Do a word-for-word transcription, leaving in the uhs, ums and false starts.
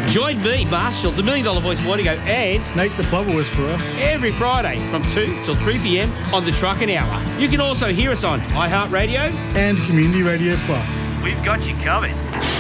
Join me, Marshall, the Million Dollar Voice Morning Go, and Nate the Plover Whisperer every Friday from two till three p.m. on the Truckin' Hour. You can also hear us on iHeartRadio and Community Radio Plus. We've got you covered.